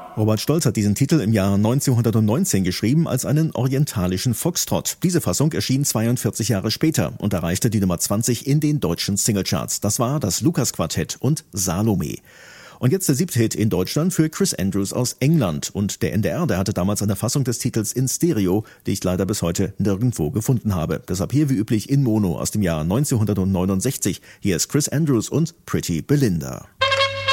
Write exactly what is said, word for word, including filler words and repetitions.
Robert Stolz hat diesen Titel im Jahr neunzehnhundertneunzehn geschrieben als einen orientalischen Foxtrott. Diese Fassung erschien zweiundvierzig Jahre später und erreichte die Nummer zwanzig in den deutschen Singlecharts. Das war das Lukas-Quartett und Salome. Und jetzt der siebte Hit in Deutschland für Chris Andrews aus England. Und der N D R, der hatte damals eine Fassung des Titels in Stereo, die ich leider bis heute nirgendwo gefunden habe. Deshalb hier wie üblich in Mono aus dem Jahr neunzehnhundertneunundsechzig. Hier ist Chris Andrews und Pretty Belinda.